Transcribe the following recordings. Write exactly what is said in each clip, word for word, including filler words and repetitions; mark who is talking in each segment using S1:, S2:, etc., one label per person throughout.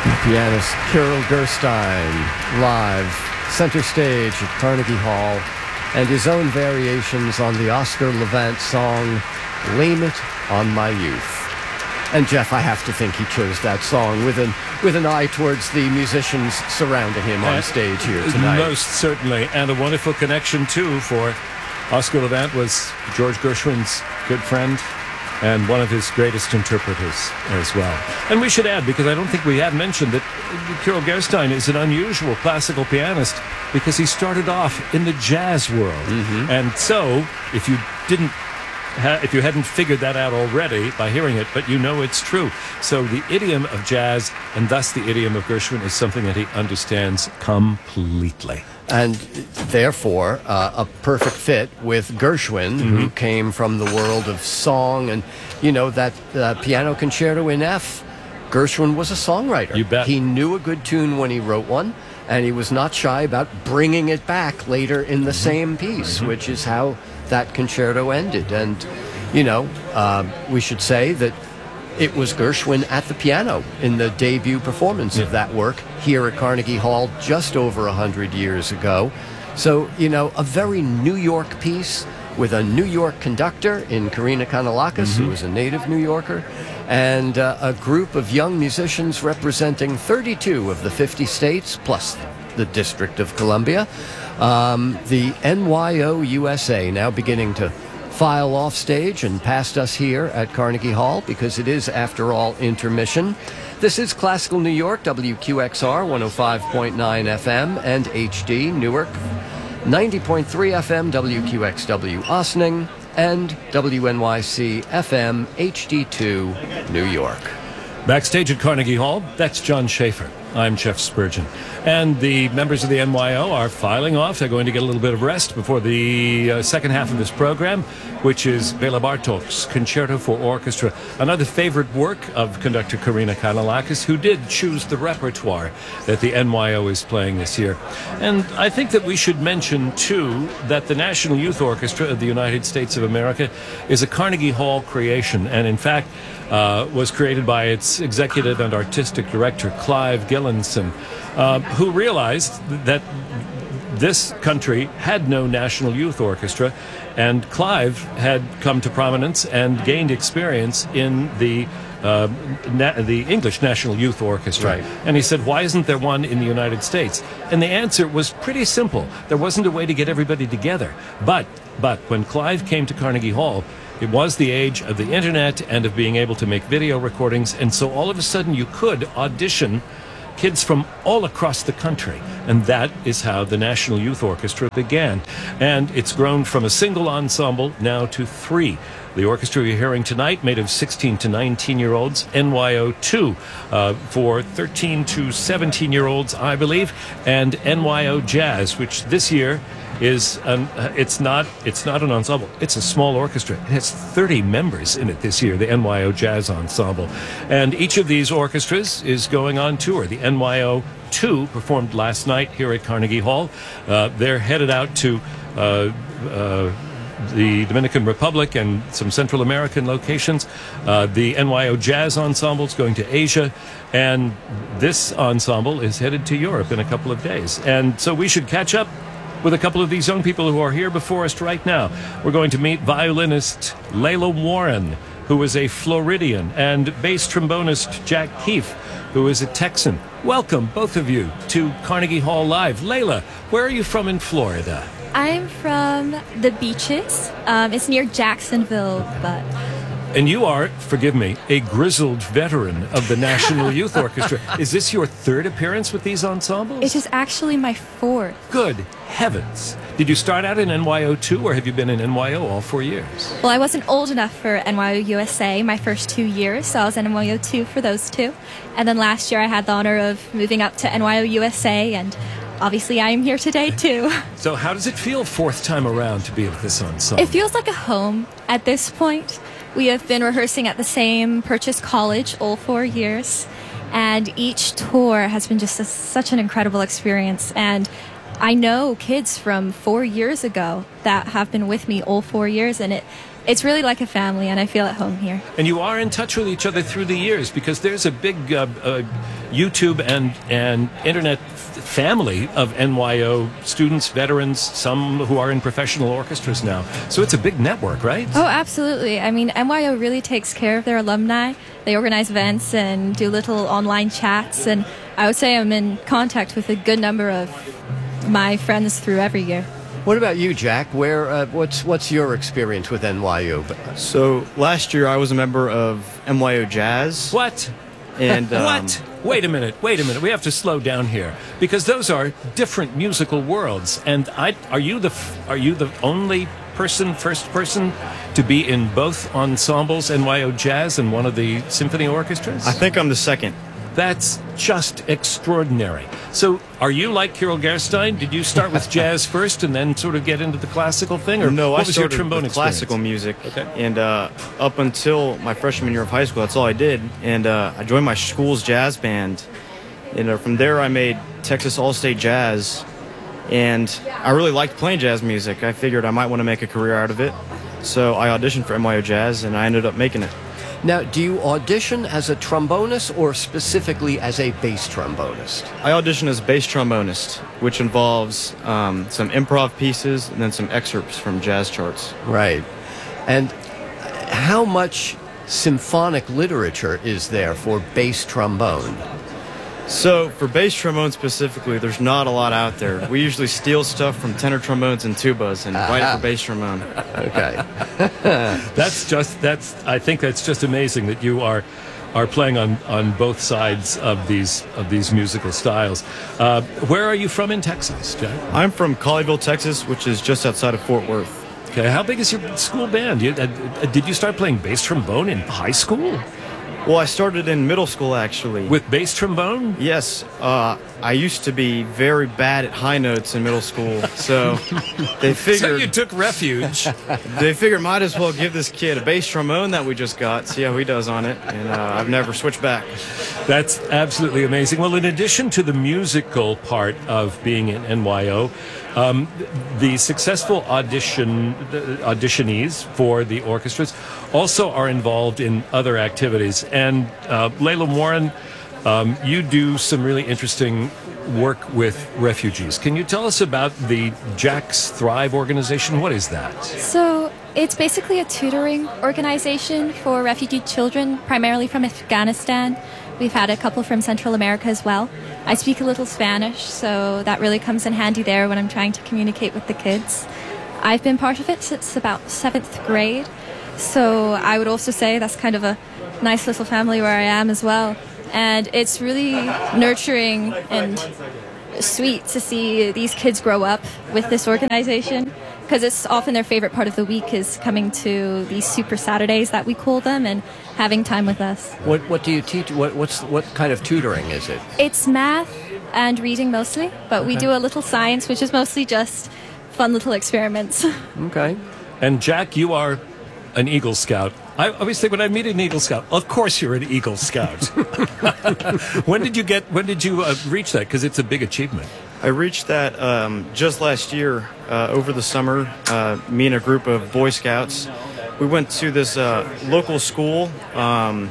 S1: Pianist Kirill Gerstein, live, center stage at Carnegie Hall, and his own variations on the Oscar Levant song, Blame It on My Youth. And Jeff, I have to think he chose that song with an with an eye towards the musicians surrounding him on stage here tonight.
S2: Most certainly, and a wonderful connection, too, for Oscar Levant was George Gershwin's good friend and one of his greatest interpreters as well. And we should add, because I don't think we have mentioned, that Kirill Gerstein is an unusual classical pianist because he started off in the jazz world. Mm-hmm. And so, if you didn't Ha- if you hadn't figured that out already by hearing it, but you know it's true. So the idiom of jazz, and thus the idiom of Gershwin, is something that he understands completely.
S1: And therefore, uh, a perfect fit with Gershwin, mm-hmm. who came from the world of song. And, you know, that uh, piano concerto in F, Gershwin was a songwriter.
S2: You bet.
S1: He knew a good tune when he wrote one, and he was not shy about bringing it back later in the mm-hmm. same piece, mm-hmm. which is how that concerto ended. And, you know, uh, we should say that it was Gershwin at the piano in the debut performance yeah. of that work here at Carnegie Hall just over a hundred years ago. So, you know, a very New York piece with a New York conductor in Karina Kanellakis, mm-hmm. who is a native New Yorker, and uh, a group of young musicians representing thirty-two of the fifty states, plus the District of Columbia. Um, the N Y O U S A now beginning to file off stage and past us here at Carnegie Hall, because it is, after all, intermission. This is Classical New York, W Q X R one oh five point nine F M and H D Newark, ninety point three F M W Q X W Ossining, and W N Y C F M H D two New York.
S2: Backstage at Carnegie Hall, that's John Schaefer. I'm Jeff Spurgeon. And the members of the N Y O are filing off. They're going to get a little bit of rest before the uh, second half of this program, which is Bela Bartok's Concerto for Orchestra, another favorite work of conductor Karina Kanellakis, who did choose the repertoire that the N Y O is playing this year. And I think that we should mention, too, that the National Youth Orchestra of the United States of America is a Carnegie Hall creation, and in fact, Uh, was created by its executive and artistic director, Clive Gillinson, uh, who realized that this country had no national youth orchestra, and Clive had come to prominence and gained experience in the uh, na- the English National Youth Orchestra.
S1: Right.
S2: And he said, why isn't there one in the United States? And the answer was pretty simple. There wasn't a way to get everybody together. But, but when Clive came to Carnegie Hall, it was the age of the internet and of being able to make video recordings, and so all of a sudden you could audition kids from all across the country, and that is how the National Youth Orchestra began. And it's grown from a single ensemble now to three. The orchestra you're hearing tonight, made of sixteen to nineteen-year-olds, N Y O two uh, for thirteen to seventeen-year-olds, I believe, and N Y O Jazz, which this year is an, uh, it's not it's not an ensemble. It's a small orchestra. It has thirty members in it this year, the N Y O Jazz Ensemble. And each of these orchestras is going on tour. The N Y O two performed last night here at Carnegie Hall. Uh, they're headed out to uh, uh, the Dominican Republic and some Central American locations. Uh, the N Y O Jazz Ensemble is going to Asia, and this ensemble is headed to Europe in a couple of days. And so we should catch up with a couple of these young people who are here before us right now. We're going to meet violinist Layla Warren, who is a Floridian, and bass trombonist Jack Keefe, who is a Texan. Welcome, both of you, to Carnegie Hall Live. Layla, where are you from in Florida?
S3: I'm from the Beaches. Um, it's near Jacksonville, but...
S2: And you are, forgive me, a grizzled veteran of the National Youth Orchestra. Is this your third appearance with these ensembles?
S3: It is actually my fourth.
S2: Good heavens. Did you start out in N Y O two, or have you been in N Y O all four years?
S3: Well, I wasn't old enough for N Y O U S A my first two years, so I was in N Y O two for those two. And then last year I had the honor of moving up to N Y O U S A, and obviously I am here today too.
S2: So how does it feel fourth time around to be with this ensemble?
S3: It feels like a home at this point. We have been rehearsing at the same Purchase College all four years, and each tour has been just a, such an incredible experience. And I know kids from four years ago that have been with me all four years, and it it's really like a family, and I feel at home here.
S2: And you are in touch with each other through the years because there's a big uh, uh, YouTube and, and internet f- family of N Y O students, veterans, some who are in professional orchestras now. So it's a big network, right?
S3: Oh, absolutely. I mean, N Y O really takes care of their alumni. They organize events and do little online chats, and I would say I'm in contact with a good number of my friends through every year.
S1: What about you, Jack? Where? Uh, what's what's your experience with N Y U?
S4: So last year I was a member of N Y O Jazz.
S2: What?
S4: And um,
S2: what? Wait a minute. Wait a minute. We have to slow down here because those are different musical worlds. And I are you the f- are you the only person, first person, to be in both ensembles, N Y O Jazz and one of the symphony orchestras?
S4: I think I'm the second.
S2: That's just extraordinary. So, are you like Kirill Gerstein? Did you start with jazz first and then sort of get into the classical thing, or
S4: no?
S2: what
S4: I
S2: was your
S4: started
S2: trombone
S4: with
S2: experience?
S4: classical music,
S2: Okay.
S4: and uh, up until my freshman year of high school, that's all I did. And uh, I joined my school's jazz band, and uh, from there I made Texas All-State Jazz, and I really liked playing jazz music. I figured I might want to make a career out of it, so I auditioned for N Y O Jazz, and I ended up making it.
S1: Now, do you audition as a trombonist or specifically as a bass trombonist?
S4: I auditioned as bass trombonist, which involves um, some improv pieces and then some excerpts from jazz charts.
S1: Right. And how much symphonic literature is there for bass trombone?
S4: So for bass trombone specifically, there's not a lot out there. We usually steal stuff from tenor trombones and tubas and write it for bass trombone.
S1: Okay.
S2: That's just that's. I think that's just amazing that you are are playing on, on both sides of these of these musical styles. Uh, where are you from in Texas, Jack?
S4: I'm from Colleyville, Texas, which is just outside of Fort Worth.
S2: Okay, how big is your school band? You, uh, did you start playing bass trombone in high school?
S4: Well, I started in middle school, actually.
S2: With bass trombone?
S4: Yes. Uh, I used to be very bad at high notes in middle school, so they
S2: So
S4: figured
S2: you took refuge.
S4: they figured might as well give this kid a bass trombone that we just got, see how he does on it, and uh, I've never switched back.
S2: That's absolutely amazing. Well, in addition to the musical part of being in N Y O, um, the successful audition the auditionees for the orchestras also are involved in other activities. And uh, Layla Warren, um, you do some really interesting work with refugees. Can you tell us about the Jack's Thrive organization? What is that?
S3: So it's basically a tutoring organization for refugee children, primarily from Afghanistan. We've had a couple from Central America as well. I speak a little Spanish, so that really comes in handy there when I'm trying to communicate with the kids. I've been part of it since about seventh grade, so I would also say that's kind of a nice little family where I am as well. And it's really nurturing and sweet to see these kids grow up with this organization, because it's often their favorite part of the week is coming to these super Saturdays that we call them and having time with us.
S1: What what do you teach? What what's what kind of tutoring is it?
S3: It's math and reading mostly, but we
S1: Okay.
S3: do a little science, which is mostly just fun little experiments.
S1: Okay.
S2: And Jack, you are an Eagle Scout. I always think when I meet an Eagle Scout, of course you're an Eagle Scout. When did you get? When did you uh, reach that? Because it's a big achievement.
S4: I reached that um, just last year uh, over the summer. Uh, me and a group of Boy Scouts, we went to this uh, local school, um,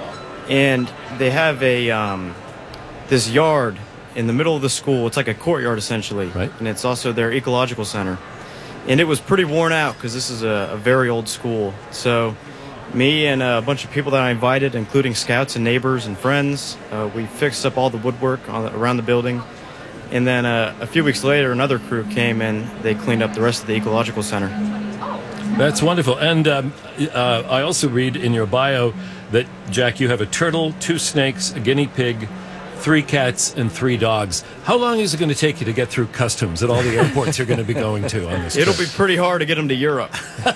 S4: and they have a um, this yard in the middle of the school. It's like a courtyard essentially,
S2: Right.
S4: and it's also their ecological center. And it was pretty worn out because this is a, a very old school. So me and a bunch of people that I invited, including scouts and neighbors and friends, uh, we fixed up all the woodwork on the, around the building. And then uh, a few weeks later, another crew came and they cleaned up the rest of the ecological center.
S2: That's wonderful. And um, uh, I also read in your bio that, Jack, you have a turtle, two snakes, a guinea pig, three cats, and three dogs. How long is it going to take you to get through customs at all the airports you're going to be going to on this trip?
S4: It'll be pretty hard to get them to Europe.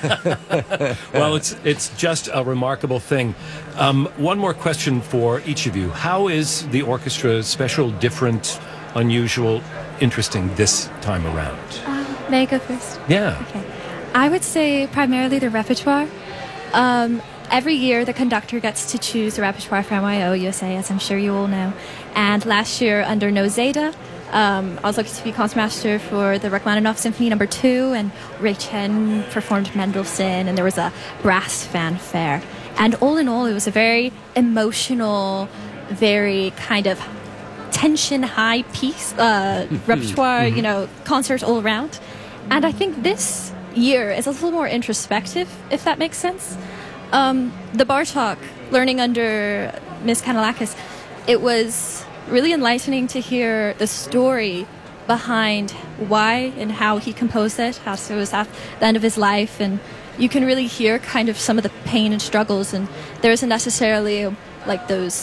S2: Well, it's it's just a remarkable thing. Um, one more question for each of you. How is the orchestra special, different, unusual, interesting this time around?
S3: May I go first?
S2: Yeah.
S3: Okay. I would say primarily the repertoire. Um, every year, the conductor gets to choose the repertoire for N Y O U S A, as I'm sure you all know. And last year, under No Zeta, Um, I was lucky to be concertmaster for the Rachmaninoff Symphony Number Two, and Ray Chen performed Mendelssohn, and there was a brass fanfare. And all in all, it was a very emotional, very kind of tension high piece, uh, repertoire, you know, concert all around. And I think this year is a little more introspective, if that makes sense. Um, the Bartók, learning under Miss Kanellakis, it was really enlightening to hear the story behind why and how he composed it, how it was at the end of his life, and you can really hear kind of some of the pain and struggles, and there isn't necessarily like those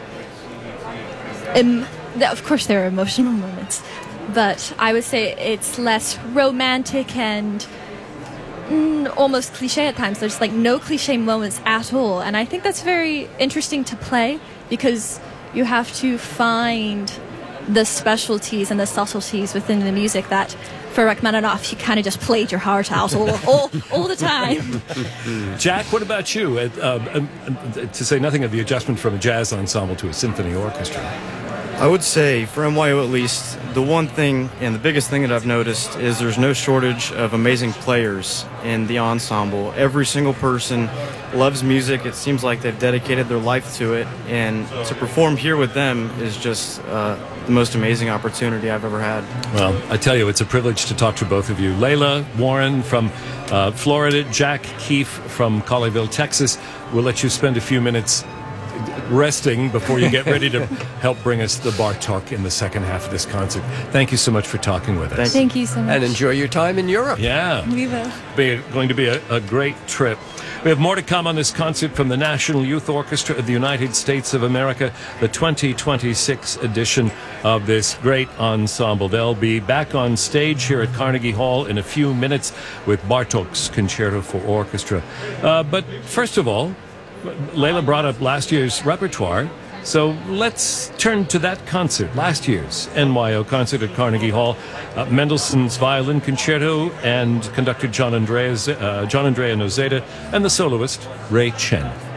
S3: um, of course there are emotional moments, but I would say it's less romantic and mm, almost cliche at times. There's like no cliche moments at all, and I think that's very interesting to play, because you have to find the specialties and the subtleties within the music that for Rachmaninoff, he kind of just played your heart out all, all, all the time.
S2: Jack, what about you? Uh, uh, uh, to say nothing of the adjustment from a jazz ensemble to a symphony orchestra.
S4: I would say, for M Y O at least, the one thing and the biggest thing that I've noticed is there's no shortage of amazing players in the ensemble. Every single person loves music. It seems like they've dedicated their life to it, and to perform here with them is just uh, the most amazing opportunity I've ever had.
S2: Well, I tell you, it's a privilege to talk to both of you. Layla Warren from uh, Florida, Jack Keefe from Colleyville, Texas. We'll let you spend a few minutes resting before you get ready to help bring us the Bartók in the second half of this concert. Thank you so much for talking with us.
S4: Thank
S3: Thank you so much.
S1: And enjoy your time in Europe.
S2: Yeah.
S3: We will.
S2: Be going to be a, a great trip. We have more to come on this concert from the National Youth Orchestra of the United States of America, the twenty twenty-six edition of this great ensemble. They'll be back on stage here at Carnegie Hall in a few minutes with Bartók's Concerto for Orchestra. Uh, but first of all, Layla brought up last year's repertoire, so let's turn to that concert, last year's N Y O concert at Carnegie Hall. Uh, Mendelssohn's Violin Concerto and conductor John Andrea, uh, John Andrea Nozeda, and the soloist Ray Chen.